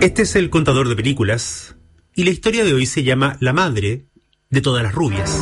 Este es el contador de películas y la historia de hoy se llama La madre de todas las rubias.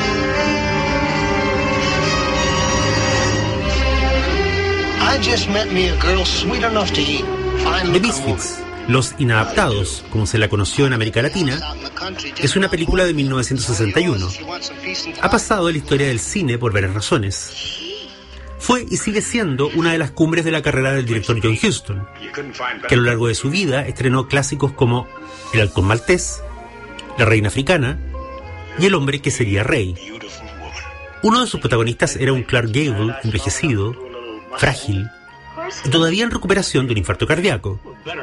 The Misfits, Los Inadaptados, como se la conoció en América Latina, es una película de 1961. Ha pasado a la historia del cine por varias razones. Fue y sigue siendo una de las cumbres de la carrera del director John Huston, que a lo largo de su vida estrenó clásicos como El halcón maltés, La reina africana y El hombre que sería rey. Uno de sus protagonistas era un Clark Gable envejecido, frágil y todavía en recuperación de un infarto cardíaco.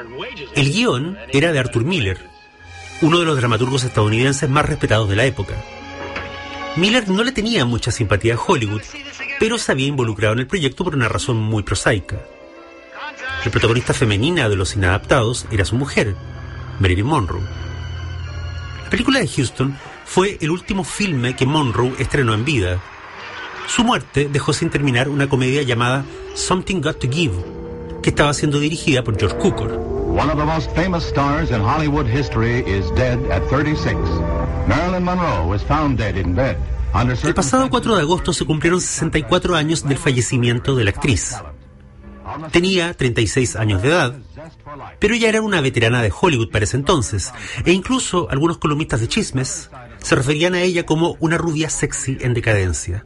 El guión era de Arthur Miller, uno de los dramaturgos estadounidenses más respetados de la época. Miller no le tenía mucha simpatía a Hollywood, pero se había involucrado en el proyecto por una razón muy prosaica. La protagonista femenina de Los Inadaptados era su mujer, Marilyn Monroe. La película de Huston fue el último filme que Monroe estrenó en vida. Su muerte dejó sin terminar una comedia llamada Something Got to Give, que estaba siendo dirigida por George Cukor. One of the most famous stars in Hollywood history is dead at 36. Marilyn Monroe was found dead in bed. El pasado 4 de agosto se cumplieron 64 años del fallecimiento de la actriz. Tenía 36 años de edad, pero ya era una veterana de Hollywood para ese entonces, e incluso algunos columnistas de chismes se referían a ella como una rubia sexy en decadencia.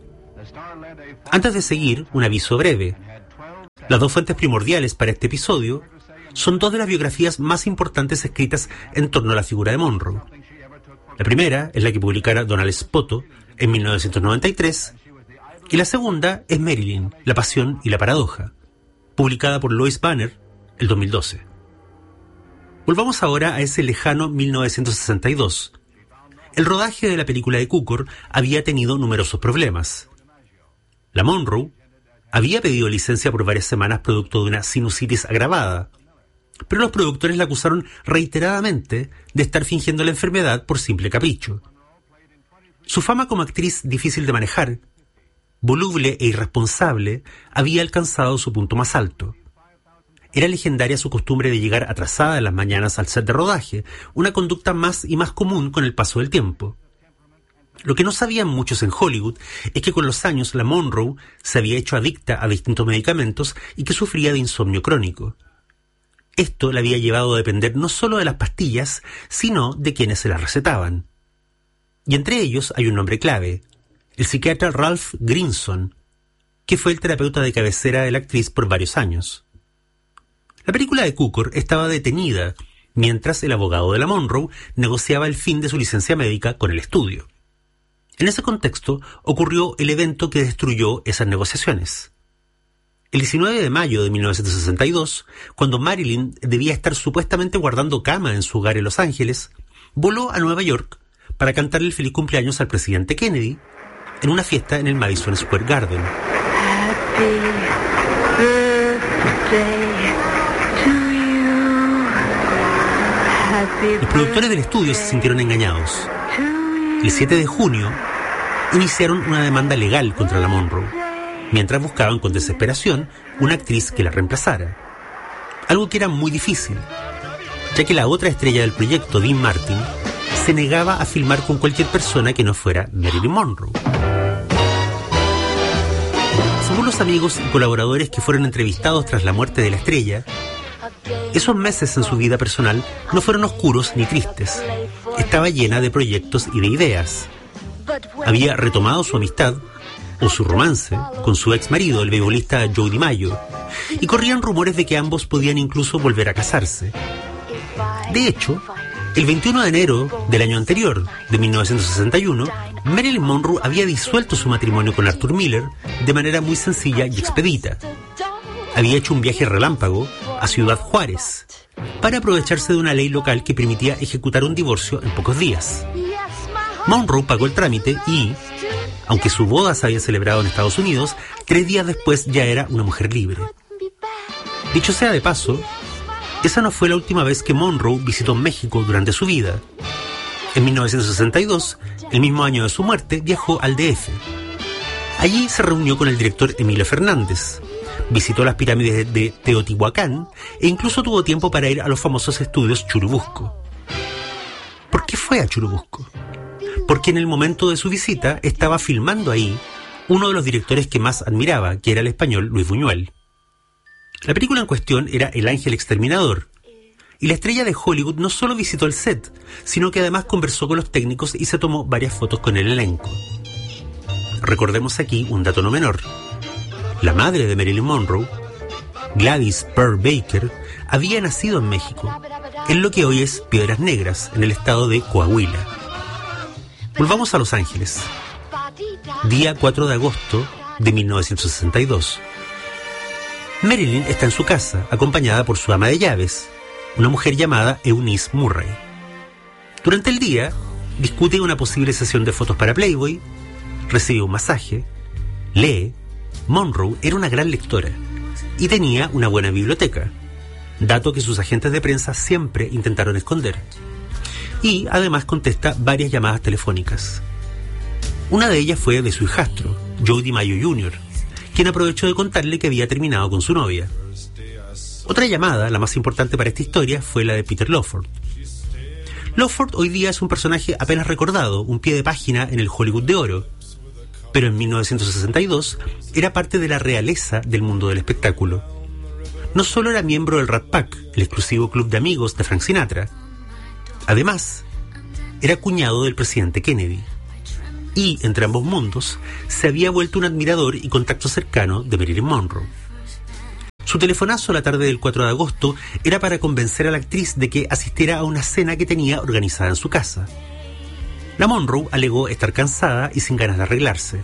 Antes de seguir, un aviso breve. Las dos fuentes primordiales para este episodio son dos de las biografías más importantes escritas en torno a la figura de Monroe. La primera es la que publicara Donald Spoto en 1993, y la segunda es Marilyn, la pasión y la paradoja, publicada por Lois Banner el 2012. Volvamos ahora a ese lejano 1962. El rodaje de la película de Cukor había tenido numerosos problemas. La Monroe había pedido licencia por varias semanas producto de una sinusitis agravada, pero los productores la acusaron reiteradamente de estar fingiendo la enfermedad por simple capricho. Su fama como actriz difícil de manejar, voluble e irresponsable, había alcanzado su punto más alto. Era legendaria su costumbre de llegar atrasada en las mañanas al set de rodaje, una conducta más y más común con el paso del tiempo. Lo que no sabían muchos en Hollywood es que con los años la Monroe se había hecho adicta a distintos medicamentos y que sufría de insomnio crónico. Esto la había llevado a depender no solo de las pastillas, sino de quienes se las recetaban. Y entre ellos hay un nombre clave, el psiquiatra Ralph Grinson, que fue el terapeuta de cabecera de la actriz por varios años. La película de Cukor estaba detenida mientras el abogado de la Monroe negociaba el fin de su licencia médica con el estudio. En ese contexto ocurrió el evento que destruyó esas negociaciones. El 19 de mayo de 1962, cuando Marilyn debía estar supuestamente guardando cama en su hogar en Los Ángeles, voló a Nueva York para cantarle el feliz cumpleaños al presidente Kennedy en una fiesta en el Madison Square Garden. Happy birthday to you. Happy Los productores del estudio se sintieron engañados. El 7 de junio iniciaron una demanda legal contra la Monroe, mientras buscaban con desesperación una actriz que la reemplazara. Algo que era muy difícil, ya que la otra estrella del proyecto, Dean Martin, se negaba a filmar con cualquier persona que no fuera Marilyn Monroe. Según los amigos y colaboradores que fueron entrevistados tras la muerte de la estrella, esos meses en su vida personal no fueron oscuros ni tristes. Estaba llena de proyectos y de ideas. Había retomado su amistad, o su romance, con su ex marido, el beisbolista Joe DiMaggio, y corrían rumores de que ambos podían incluso volver a casarse. De hecho, el 21 de enero del año anterior, de 1961, Marilyn Monroe había disuelto su matrimonio con Arthur Miller de manera muy sencilla y expedita. Había hecho un viaje relámpago a Ciudad Juárez para aprovecharse de una ley local que permitía ejecutar un divorcio en pocos días. Monroe pagó el trámite y, aunque su boda se había celebrado en Estados Unidos, 3 días después ya era una mujer libre. Dicho sea de paso, esa no fue la última vez que Monroe visitó México durante su vida. En 1962, el mismo año de su muerte, viajó al DF. Allí se reunió con el director Emilio Fernández visitó las pirámides de Teotihuacán e incluso tuvo tiempo para ir a los famosos estudios Churubusco. ¿Por qué fue a Churubusco? Porque en el momento de su visita estaba filmando ahí uno de los directores que más admiraba, que era el español Luis Buñuel. La película en cuestión era El Ángel Exterminador, y la estrella de Hollywood no solo visitó el set, sino que además conversó con los técnicos y se tomó varias fotos con el elenco. Recordemos aquí un dato no menor. La madre de Marilyn Monroe, Gladys Pearl Baker, había nacido en México, en lo que hoy es Piedras Negras, en el estado de Coahuila. Volvamos a Los Ángeles. Día 4 de agosto de 1962. Marilyn está en su casa, acompañada por su ama de llaves, una mujer llamada Eunice Murray. Durante el día, discute una posible sesión de fotos para Playboy, recibe un masaje, lee. Monroe era una gran lectora y tenía una buena biblioteca, dato que sus agentes de prensa siempre intentaron esconder. Y además contesta varias llamadas telefónicas. Una de ellas fue de su hijastro, Joe DiMaggio Jr., quien aprovechó de contarle que había terminado con su novia. Otra llamada, la más importante para esta historia, fue la de Peter Lawford. Lawford hoy día es un personaje apenas recordado, un pie de página en el Hollywood de oro, pero en 1962 era parte de la realeza del mundo del espectáculo. No solo era miembro del Rat Pack, el exclusivo club de amigos de Frank Sinatra, además era cuñado del presidente Kennedy. Y, entre ambos mundos, se había vuelto un admirador y contacto cercano de Marilyn Monroe. Su telefonazo la tarde del 4 de agosto era para convencer a la actriz de que asistiera a una cena que tenía organizada en su casa. La Monroe alegó estar cansada y sin ganas de arreglarse.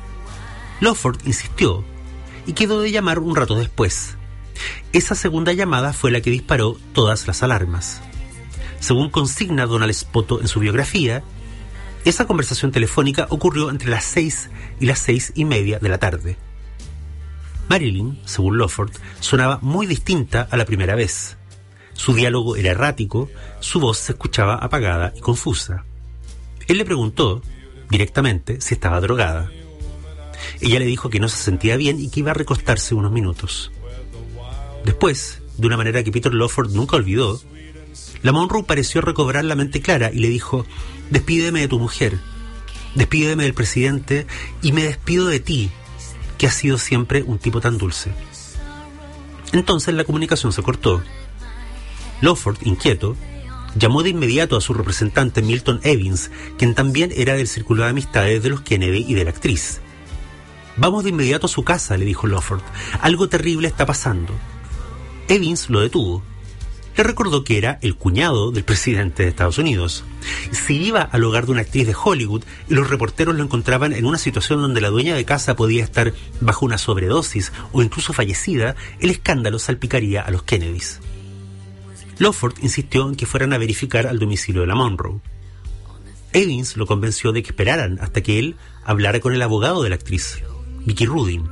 Lawford insistió y quedó de llamar un rato después. Esa segunda llamada fue la que disparó todas las alarmas. Según consigna Donald Spoto en su biografía, esa conversación telefónica ocurrió entre las 6 y las 6:30 de la tarde. Marilyn, según Lawford, sonaba muy distinta a la primera vez. Su diálogo era errático, su voz se escuchaba apagada y confusa. Él le preguntó, directamente, si estaba drogada. Ella le dijo que no se sentía bien y que iba a recostarse unos minutos. Después, de una manera que Peter Lawford nunca olvidó, la Monroe pareció recobrar la mente clara y le dijo: despídeme de tu mujer, despídeme del presidente y me despido de ti, que has sido siempre un tipo tan dulce. Entonces la comunicación se cortó. Lawford, inquieto, llamó de inmediato a su representante Milton Evans, quien también era del círculo de amistades de los Kennedy y de la actriz. Vamos de inmediato a su casa, le dijo Lawford. Algo terrible está pasando. Evans lo detuvo. Le recordó que era el cuñado del presidente de Estados Unidos. Si iba al hogar de una actriz de Hollywood y los reporteros lo encontraban en una situación donde la dueña de casa podía estar bajo una sobredosis o incluso fallecida, el escándalo salpicaría a los Kennedys. Lawford insistió en que fueran a verificar al domicilio de la Monroe. Evans lo convenció de que esperaran hasta que él hablara con el abogado de la actriz, Vicki Rudin.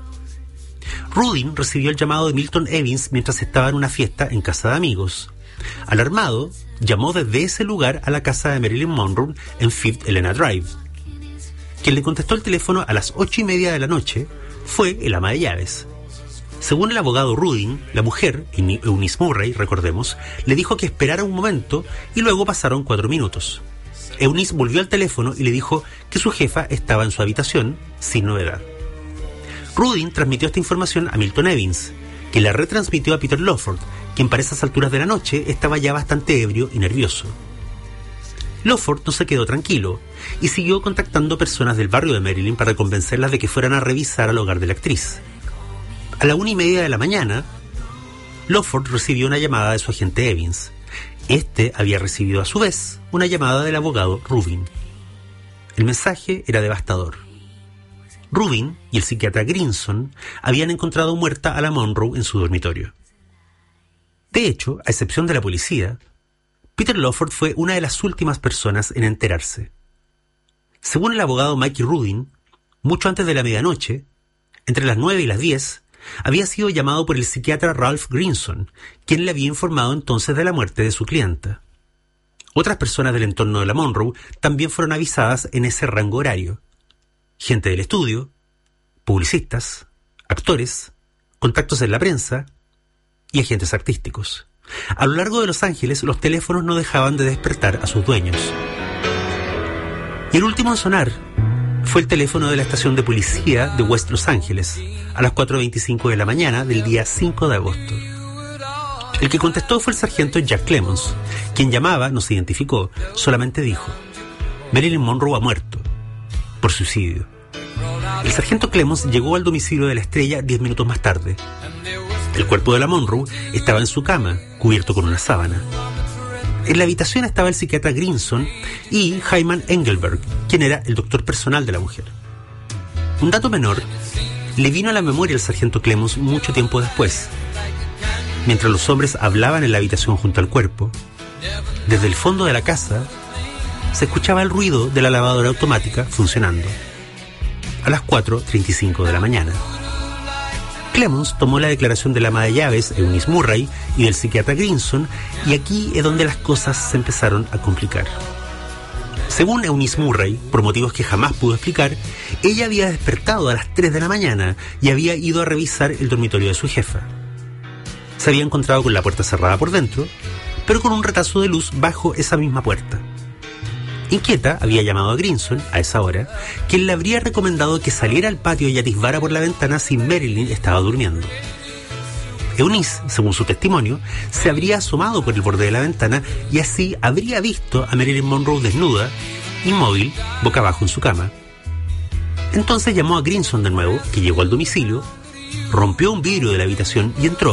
Rudin recibió el llamado de Milton Evans mientras estaba en una fiesta en casa de amigos. Alarmado, llamó desde ese lugar a la casa de Marilyn Monroe en Fifth Helena Drive. Quien le contestó el teléfono a las 8:30 de la noche fue el ama de llaves. Según el abogado Rudin, la mujer, Eunice Murray, recordemos, le dijo que esperara un momento y luego pasaron 4 minutos. Eunice volvió al teléfono y le dijo que su jefa estaba en su habitación, sin novedad. Rudin transmitió esta información a Milton Evans, que la retransmitió a Peter Lawford, quien para esas alturas de la noche estaba ya bastante ebrio y nervioso. Lawford no se quedó tranquilo y siguió contactando personas del barrio de Marilyn para convencerlas de que fueran a revisar al hogar de la actriz. A la 1:30 de la mañana, Lawford recibió una llamada de su agente Evans. Este había recibido a su vez una llamada del abogado Rubin. El mensaje era devastador. Rubin y el psiquiatra Grinson habían encontrado muerta a la Monroe en su dormitorio. De hecho, a excepción de la policía, Peter Lawford fue una de las últimas personas en enterarse. Según el abogado Mikey Rudin, mucho antes de la medianoche, entre las 9 y las 10, había sido llamado por el psiquiatra Ralph Grinson, quien le había informado entonces de la muerte de su clienta. Otras personas del entorno de la Monroe también fueron avisadas en ese rango horario. Gente del estudio, publicistas, actores, contactos en la prensa y agentes artísticos. A lo largo de Los Ángeles, los teléfonos no dejaban de despertar a sus dueños. Y el último en sonar fue el teléfono de la estación de policía de West Los Ángeles, a las 4:25 de la mañana del día 5 de agosto. El que contestó fue el sargento Jack Clemons. Quien llamaba no se identificó, solamente dijo: Marilyn Monroe ha muerto por suicidio. El sargento Clemons llegó al domicilio de la estrella 10 minutos más tarde. El cuerpo de la Monroe estaba en su cama, cubierto con una sábana. En la habitación estaba el psiquiatra Grinson y Hyman Engelberg, quien era el doctor personal de la mujer. Un dato menor le vino a la memoria al sargento Clemons mucho tiempo después. Mientras los hombres hablaban en la habitación junto al cuerpo, desde el fondo de la casa se escuchaba el ruido de la lavadora automática funcionando. A las 4:35 de la mañana. Clemons tomó la declaración del ama de llaves, Eunice Murray, y del psiquiatra Grinson, y aquí es donde las cosas se empezaron a complicar. Según Eunice Murray, por motivos que jamás pudo explicar, ella había despertado a las 3 de la mañana y había ido a revisar el dormitorio de su jefa. Se había encontrado con la puerta cerrada por dentro, pero con un retazo de luz bajo esa misma puerta. Inquieta, había llamado a Grinson, a esa hora, quien le habría recomendado que saliera al patio y atisbara por la ventana si Marilyn estaba durmiendo. Eunice, según su testimonio, se habría asomado por el borde de la ventana y así habría visto a Marilyn Monroe desnuda, inmóvil, boca abajo en su cama. Entonces llamó a Grinson de nuevo, que llegó al domicilio, rompió un vidrio de la habitación y entró.